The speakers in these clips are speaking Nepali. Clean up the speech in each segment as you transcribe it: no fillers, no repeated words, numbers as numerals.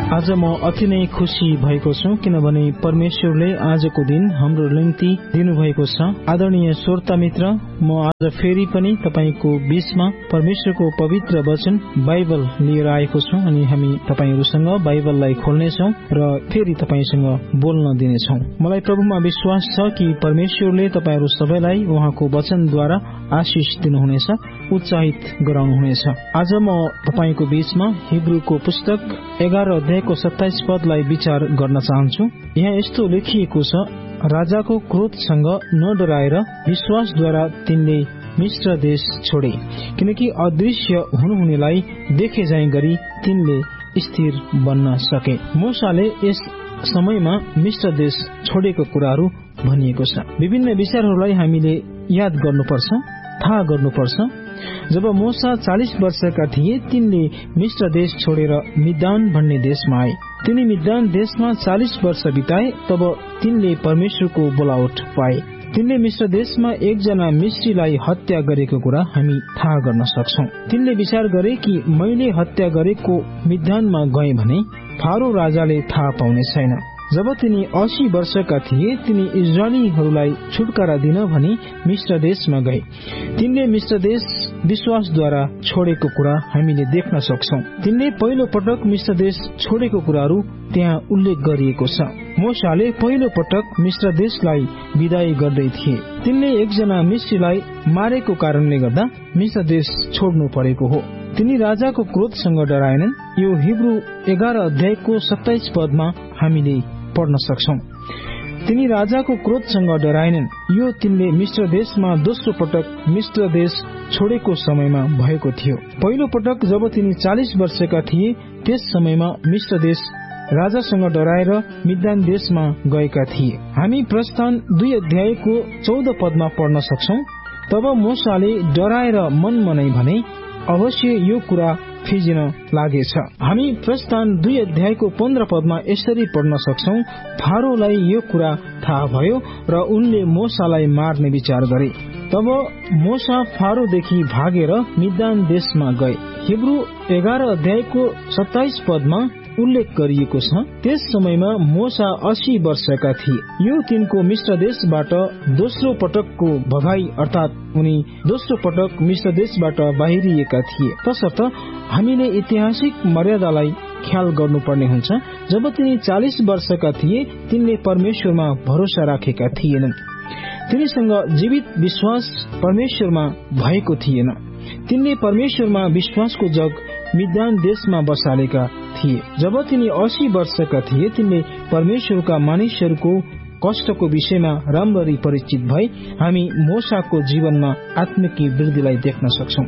आज म अति नै खुसी भएको छु किनभने परमेश्वरले आजको दिन हाम्रो निम्ति दिनुभएको छ। आदरणीय श्रोता मित्र, म आज फेरि पनि तपाईको बीचमा परमेश्वरको पवित्र वचन बाइबल लिएर आएको छु अनि हामी तपाईहरुसँग बाइबललाई खोल्नेछौं र फेरि तपाईसँग बोल्न दिनेछौं। मलाई प्रभुमा विश्वास छ कि परमेश्वरले तपाईहरु सबैलाई उहाँको वचनद्वारा आशिष दिनुहुनेछ, उत्साहित गराउनुहुनेछ। आज म तपाईको बीचमा हिब्रूको पुस्तक 11 अध्यायको 27 पदलाई विचार गर्न चाहन्छु। यहाँ यस्तो लेखिएको छ, राजाको क्रोधसँग नडराएर विश्वासद्वारा तिनले मिश्र देश छोडे, किनकि अदृश्य हुनुहुनेलाई देखे झैं गरी तिनले स्थिर बन्न सके। मूसाले यस समयमा मिश्र देश छोडेको कुराहरू भनिएको छ। विभिन्न विचारहरूलाई हामीले याद गर्नुपर्छ, थाहा गर्नुपर्छ। जब मूसा 40 वर्षका थिए तिनले मिश्र देश छोडेर मिद्यान भन्ने देशमा आए। तिनी मिद्यान देशमा 40 वर्ष बिताए। तब तिनले परमेश्वरको बोलावट पाए। तिनले मिश्र देशमा एकजना मिश्रीलाई हत्या गरेको कुरा हामी थाहा गर्न सक्छौं। तिनले विचार गरे कि मैले हत्या गरेको मिद्यानमा गए भने फारो राजाले थाहा पाउने छैन। जब तिनी 80 वर्षका थिए तिनी इजरायलीहरूलाई छुटकारा दिन भनी मिश्र देशमा गए। तिनले मिश्र देश विश्वासद्वारा छोडेको कुरा हामीले देख्न सक्छौं। तिनले पहिलो पटक मिश्र देश छोडेको कुराहरू त्यहाँ उल्लेख गरिएको छ। मूसाले पहिलो पटक मिश्र देशलाई विदाई गर्दै थिए। तिनले एकजना मिश्रीलाई मारेको कारणले गर्दा मिश्र देश छोड्नु परेको हो। तिनी राजाको क्रोधसँग डराएनन्। यो हिब्रू 11 अध्यायको 27 पदमा हामीले पढ्न सक्छौं। तिनी राजाको क्रोधसँग डराएनन्। यो तिनले मिश्र देशमा दोस्रो पटक मिश्र देश छोडेको समयमा भएको थियो। पहिलो पटक जब तिनी 40 वर्षका थिए त्यस समयमा मिश्र देश राजासँग डराएर मिद्यान देशमा गएका थिए। हामी प्रस्थान 2 अध्यायको 14 पदमा पढ्न सक्छौं। तब मूसाले डराएर मनै भने अवश्य यो कुरा फिजिन लागेछ। हामी प्रस्थान 2 अध्यायको 15 पदमा यसरी पढ्न सक्छौं, फारोलाई यो कुरा थाहा भयो र उनले मूसालाई मार्ने विचार गरे। तब मूसा फारोदेखि भागेर मिद्यान देशमा गए। हिब्रू 11 अध्यायको 27 पदमा उल्लेख गरिएको छ, त्यस समयमा मूसा 80 वर्षका थिए। यो तिनको मिश्र देशबाट दोस्रो पटकको भगाई अर्थात उनी दोस्रो पटक मिश्र देशबाट बाहिरिएका थिए। तसर्थ हामीले ऐतिहासिक मर्यादालाई ख्याल गर्नुपर्ने हुन्छ। जब तिनी 40 वर्षका थिए तिनले परमेश्वरमा भरोसा राखेका थिएनन्। तिनीसँग जीवित विश्वास परमेश्वरमा भएको थिएन। तिनले परमेश्वरमा विश्वासको जग मिद्यान देशमा बसालेका थिए। जब तिनी 80 वर्षका थिए तिनले परमेश्वरका मानिसहरूको कष्टको विषयमा राम्ररी परिचित भए। हामी मूसाको जीवनमा आत्मिक वृद्धिलाई देख्न सक्छौं।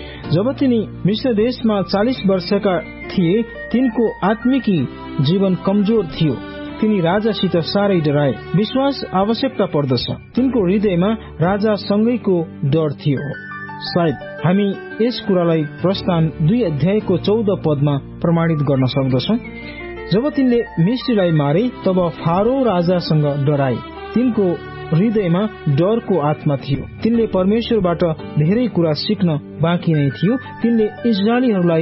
जब तिनी मिश्र देशमा 40 वर्षका थिए तिनको आत्मिक जीवन कमजोर थियो। तिनी राजासित साह्रै डराए। विश्वास आवश्यकता पर्दछ। तिनको हृदयमा राजासँगैको डर थियो। सायद हामी यस कुरालाई प्रस्थान 2 अध्यायको 14 पदमा प्रमाणित गर्न सक्दछौं। जब तिनले मिश्रीलाई मारे तब फारो राजासँग डराए। तिनको हृदयमा डरको आत्मा थियो। तिनले परमेश्वरबाट धेरै कुरा सिक्न बाँकी नै थियो। तिनले इजरायलीहरूलाई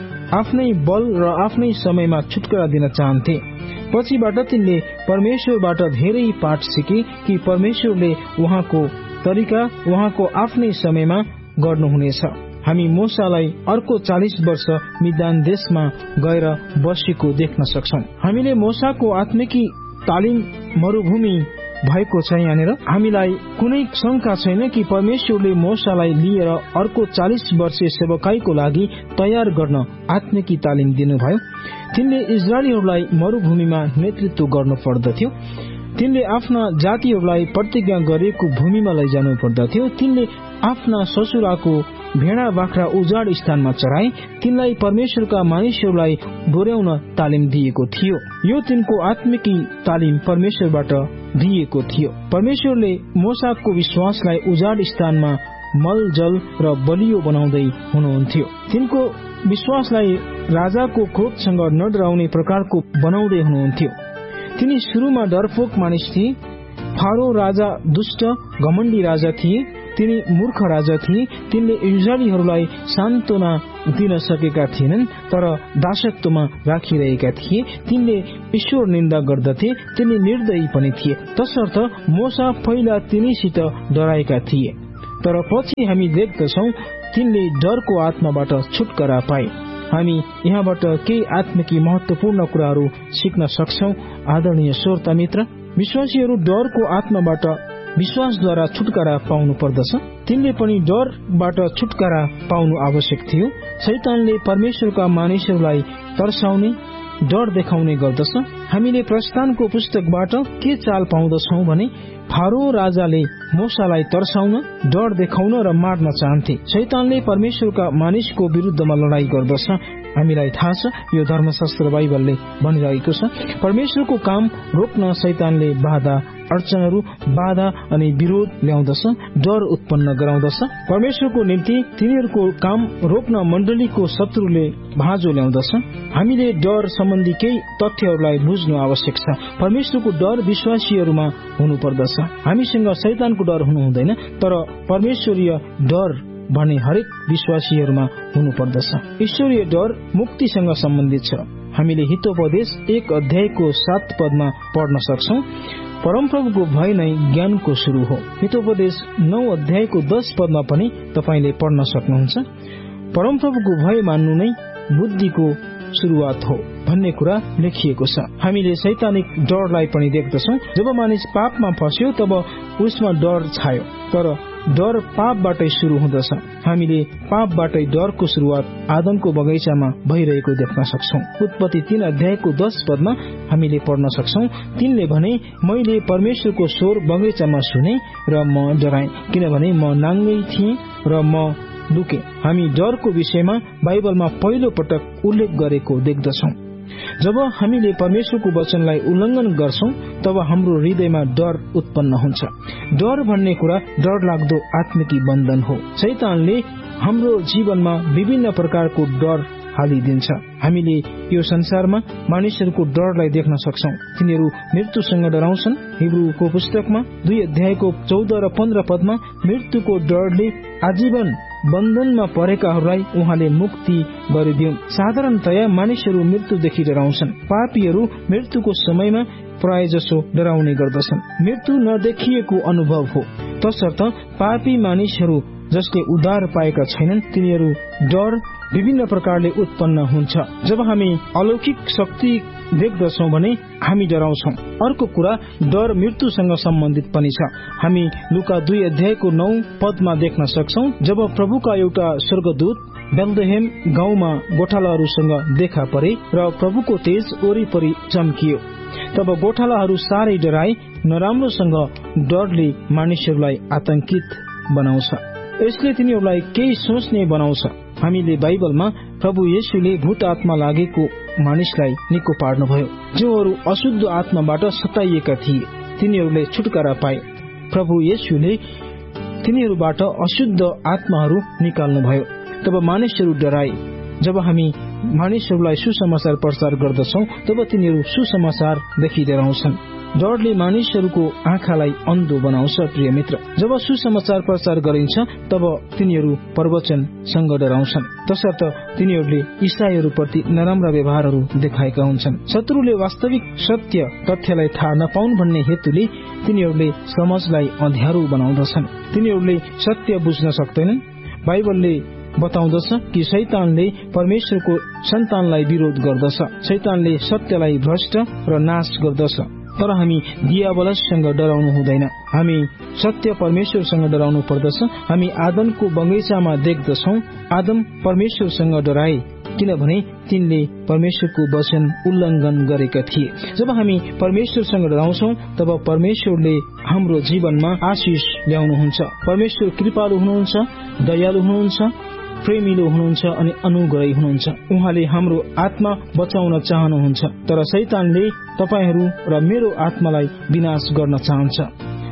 आफ्नै बल र आफ्नै समयमा छुटकारा दिन चाहन्थे। पछिबाट तिनले परमेश्वरबाट धेरै पाठ सिके कि परमेश्वरले उहाँको तरिका उहाँको आफ्नै समयमा गर्नुहुनेछ। हामी मूसालाई अर्को 40 वर्ष मिद्यान देशमा गएर बसेको देख्न सक्छौं। हामीले मूसाको आत्मिक तालिम मरुभूमि भएको छ। यहाँनिर हामीलाई कुनै शंका छैन कि परमेश्वरले मूसालाई लिएर अर्को 40 वर्षे सेवकाईको लागि तयार गर्न आत्मिक तालिम दिनुभयो। तिनले इजरायलीहरूलाई मरुभूमिमा नेतृत्व गर्नु पर्दथ्यो। तिनले आफ्ना जातिहरूलाई प्रतिज्ञा गरेको भूमिमा लैजानु पर्दथ्यो। तिनले आफ्ना ससुराको भेडा बाख्रा उजाड स्थानमा चराए। तिनलाई परमेश्वरका मानिसहरूलाई डोर्याउन तालिम दिएको थियो। यो तिनको आत्मिक तालिम परमेश्वरबाट दिएको थियो। परमेश्वरले मूसाको विश्वासलाई उजाड स्थानमा मलजल र बलियो बनाउँदै हुनुहुन्थ्यो। तिनको विश्वासलाई राजाको क्रोधसँग नडराउने प्रकारको बनाउँदै हुनुहुन्थ्यो। तिनी सुरुमा डरपोक मानिस थिए। फारो राजा दुष्ट घमण्डी राजा थिए। तिनी मूर्ख राजा थिए। तिनले इजरायलीहरूलाई सान्त्वना दिन सकेका थिएनन्, तर दासत्वमा राखिरहेका थिए। तिनले ईश्वर निन्दा गर्दथे, तिनी निर्दयी पनि थिए। तसर्थ मोसा पहिला तिनीसित डराएका थिए, तर पछि हामी देख्दछौ तिनले डरको आत्माबाट छुटकारा पाए। हामी यहाँबाट केही आत्मिक महत्वपूर्ण कुराहरू सिक्न सक्छौ। आदरणीय श्रोता मित्र, विश्वासीहरू डरको आत्माबाट विश्वासद्वारा छुटकारा पाउनु पर्दछ। तिनले पनि डरबाट छुटकारा पाउनु आवश्यक थियो। शैतानले परमेश्वरका मानिसहरूलाई तर्साउने, डर देखाउने गर्दछ। हामीले प्रस्थानको पुस्तकबाट के चाल पाउँदछौ भने फारो राजाले मोसालाई तर्साउन, डर देखाउन र मार्न चाहन्थे। शैतानले परमेश्वरका मानिसको विरुद्धमा लडाई गर्दछ। हामीलाई थाहा छ, यो धर्मशास्त्र बाइबलले भनिरहेको छ। परमेश्वरको काम रोक्न शैतानले बाधा, अडचनहरू, बाधा अनि विरोध ल्याउँदछ, डर उत्पन्न गराउँदछ। परमेश्वरको निम्ति तिनीहरूको काम रोक्न मण्डलीको शत्रुले भाँजो ल्याउँदछ। हामीले डर सम्बन्धी केही तथ्यहरूलाई बुझ्नु आवश्यक छ। परमेश्वरको डर विश्वासीहरूमा हुनुपर्दछ। हामीसँग शैतानको डर हुनु हुँदैन, तर परमेश्वरीय डर भने हरेक विश्वासीहरूमा हुनुपर्दछ। ईश्वरीय डर मुक्तिसँग सम्बन्धित छ। हामीले हितोपदेश 1 अध्यायको 7 पदमा पढ्न सक्छौ, परमप्रभुको भय नै ज्ञानको सुरु हो। हितोपदेश 9 अध्यायको 10 पदमा पनि तपाईले पढ्न सक्नुहुन्छ। परमप्रभुको भय मान्नु नै बुद्धिको शुरुआत हो भन्ने कुरा लेखिएको छ। हामीले शैतानिक डरलाई पनि देख्दछौ। जब मानिस पापमा फस्यो तब उसमा डर छायो, तर डर पापबाटै शुरू हुँदछ। हामीले पापबाटै डरको शुरुआत आदमको बगैँचामा भइरहेको देख्न सक्छौ। उत्पत्ति 3 अध्यायको 10 पदमा हामीले पढ्न सक्छौ, तिनले भने मैले परमेश्वरको स्वर बगैँचामा सुने र म डराएँ, किनभने म नाङ्गै थिएँ र म लुके। हामी डरको विषयमा बाइबलमा पहिलो पटक उल्लेख गरेको देख्दछौ। जब हामीले परमेश्वरको वचनलाई उल्लङ्घन गर्छौं तब हाम्रो हृदयमा डर उत्पन्न हुन्छ। डर भन्ने कुरा डरलाग्दो आत्मिक बन्धन हो। शैतानले हाम्रो जीवनमा विभिन्न प्रकारको डर हालिदिन्छ। हामीले यो संसारमा मानिसहरूको डरलाई देख्न सक्छौं। तिनीहरू मृत्युसँग डराउँछन्। हिब्रूको पुस्तकमा 2 अध्यायको 14 र 15 पदमा मृत्युको डरले आजीवन बन्धनमा परेकाहरूलाई उहाँले मुक्ति गरिदिउन्। साधारणतया मानिसहरू मृत्युदेखि डराउँछन्। पापीहरू मृत्युको समयमा प्राय जसो डराउने गर्दछन्। मृत्यु नदेखिएको अनुभव हो। तसर्थ पापी मानिसहरू जसले उद्धार पाएका छैनन् तिनीहरू डर विभिन्न प्रकारले उत्पन्न हुन्छ। जब हामी अलौकिक शक्ति देख्दछौ भने हामी डराउँछौ। अर्को कुरा, डर मृत्युसँग सम्बन्धित पनि छ। हामी लुका 2 अध्यायको 9 पदमा देख्न सक्छौ, जब प्रभुका एउटा स्वर्गदूत बेथलेहेम गाउँमा गोठालाहरूसँग देखा परे र प्रभुको तेज वरिपरि चम्कियो, तब गोठालाहरू साह्रै डराए। नराम्रोसँग डरले मानिसहरूलाई आतंकित बनाउँछ। यसले तिनीहरूलाई केही सोच्ने बनाउँछ। हामीले बाइबलमा प्रभु येशूले भूत आत्मा लागेको मानिसलाई निको पार्नुभयो। जोहरू अशुद्ध आत्माबाट सताइएका थिए तिनीहरूले छुटकारा पाए। प्रभु येशूले तिनीहरूबाट अशुद्ध आत्माहरू निकाल्नुभयो। तब मानिसहरू डराए। जब हामी मानिसहरूलाई सुसमाचार प्रचार गर्दछौ तब तिनीहरू सुसमाचारदेखि डराउँछन्। डरले मानिसहरूको आँखालाई अन्धो बनाउँछ। प्रिय मित्र, जब सुसमाचार प्रचार गरिन्छ तब तिनीहरू प्रवचनसँग डराउँछन्। तसर्थ तिनीहरूले ईसाईहरूप्रति नराम्रा व्यवहारहरू देखाएका हुन्छन्। शत्रुले वास्तविक सत्य तथ्यलाई थाहा नपाउन् भन्ने हेतुले तिनीहरूले समाजलाई अँध्यारो बनाउँदछन्। तिनीहरूले सत्य बुझ्न सक्दैनन्। बाइबलले बताउँदछ कि शैतानले परमेश्वरको सन्तानलाई विरोध गर्दछ। शैतानले सत्यलाई भ्रष्ट र नाश गर्दछ। तर हामी दियावलसँग डराउनु हुँदैन। हामी सत्य परमेश्वरसँग डराउनु पर्दछ। हामी आदमको बगैँचामा देख्दछौ, आदम परमेश्वरसँग डराए किनभने तिनले परमेश्वरको वचन उल्लङ्घन गरेका थिए। जब हामी परमेश्वरसँग डराउँछौ तब परमेश्वरले हाम्रो जीवनमा आशिष ल्याउनुहुन्छ। परमेश्वर कृपालु हुनुहुन्छ, दयालु हुनुहुन्छ, प्रेमिलो हुनुहुन्छ अनि अनुग्रही हुनुहुन्छ। उहाँले हाम्रो आत्मा बचाउन चाहनुहुन्छ, तर शैतानले तपाईहरू र मेरो आत्मालाई विनाश गर्न चाहन्छ।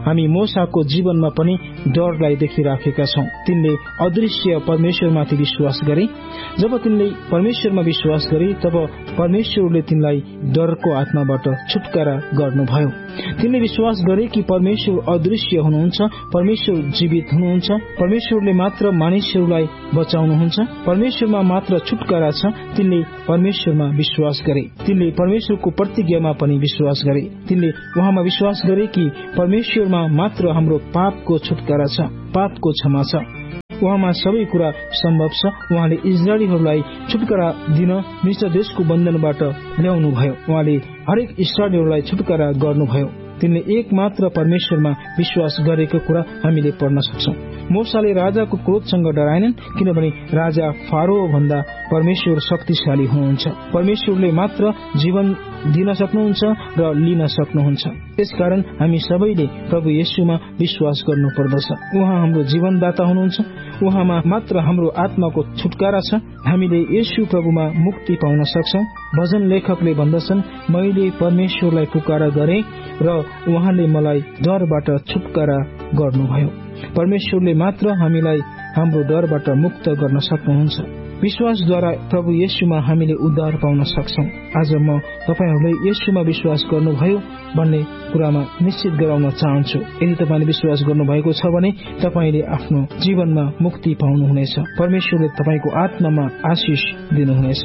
हामी मोसाको जीवनमा पनि डरलाई देखिराखेका छौं। तिनले अदृश्य परमेश्वरमाथि विश्वास गरे। जब तिनले परमेश्वरमा विश्वास गरे तब परमेश्वरले तिनलाई डरको आत्माबाट छुटकारा गर्नुभयो। तिनले विश्वास गरे कि परमेश्वर अदृश्य हुनुहुन्छ, परमेश्वर जीवित हुनुहुन्छ, परमेश्वरले मात्र मानिसहरूलाई बचाउनुहुन्छ, परमेश्वरमा मात्र छुटकारा छ। तिनले परमेश्वरमा विश्वास गरे। तिनले परमेश्वरको प्रतिज्ञामा पनि विश्वास गरे। तिनले उहाँमा विश्वास गरे कि परमेश्वरमा मात्र हाम्रो पापको छुटकारा छ, पापको क्षमा छ। उहाँमा सबै कुरा सम्भव छ। उहाँले इजरायलीहरूलाई छुटकारा दिन मिस्र देशको बन्धनबाट ल्याउनु भयो। उहाँले हरेक इजरायलीहरूलाई छुटकारा गर्नुभयो। तिनले एक मात्र परमेश्वरमा विश्वास गरेको कुरा हामीले पढ्न सक्छौं। मोसाले राजाको क्रोधसँग डराएनन्, किनभने राजा फारो भन्दा परमेश्वर शक्तिशाली हुनुहुन्छ। परमेश्वरले मात्र जीवन दिन सक्नुहुन्छ र लिन सक्नुहुन्छ। त्यसकारण हामी सबैले प्रभु येशूमा विश्वास गर्नु पर्दछ। उहाँ हाम्रो जीवनदाता हुनुहुन्छ। उहाँमा मात्र हाम्रो आत्माको छुटकारा छ। हामीले येशू प्रभुमा मुक्ति पाउन सक्छौं। भजन लेखकले भन्दछन्, मैले परमेश्वरलाई पुकारा गरे र उहाँले मलाई डरबाट छुटकारा गर्नुभयो। परमेश्वरले मात्र हामीलाई हाम्रो डरबाट मुक्त गर्न सक्नुहुन्छ। विश्वासद्वारा प्रभु येशूमा हामीले उद्धार पाउन सक्छौं। आज म तपाईहरुले येशूमा विश्वास गर्नुभयो भन्ने कुरामा निश्चित गराउन चाहन्छु। यदि तपाईले विश्वास गर्नुभएको छ भने तपाईले आफ्नो जीवनमा मुक्ति पाउनुहुनेछ। परमेश्वरले तपाईको आत्मामा आशिष दिनुहुनेछ।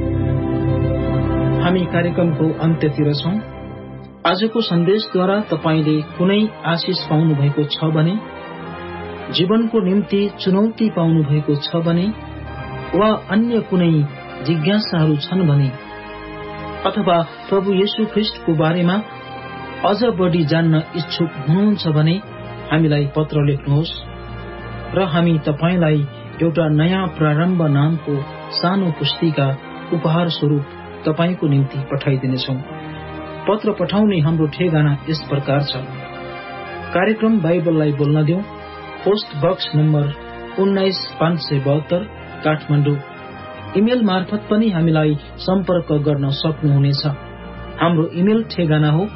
हामी कार्यक्रमको अन्त्यतिर छौं। आजको सन्देशद्वारा तपाईले कुनै आशिष पाउनु भएको छ भने, जीवनको निम्ति चुनौती पाउनु भएको छ भने, वा अन्य कुनै जिज्ञासाहरू छन् भने, अथवा प्रभु येशू ख्रीष्टको बारेमा अझ बढी जान्न इच्छुक हुनुहुन्छ भने हामीलाई पत्र लेख्नुहोस् र हामी तपाईलाई एउटा नयाँ प्रारम्भ नामको सानो पुस्तिका उपहार स्वरूप तपाईको निम्ति पठाइदिनेछौं। पत्र पठाउने हाम्रो ठेगाना यस प्रकार छ। कार्यक्रम बाइबललाई बोल्न देऊ, post box number 19572 Kathmandu. Email मार्फत पनि हामीलाई सम्पर्क गर्न सक्नुहुनेछ। हाम्रो इमेल ठेगाना हो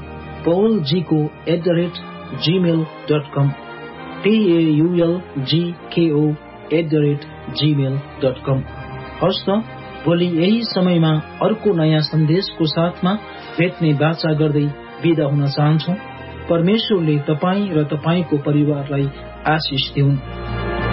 paulgko@gmail.com paulgko@gmail.com। हवस् त, भोलि यही समयमा अर्को नयाँ सन्देशको साथमा भेट्ने बाचा गर्दै बिदा हुन चाहन्छौ। परमेश्वरले तपाई र तपाईको परिवारलाई आशिष दिउन्।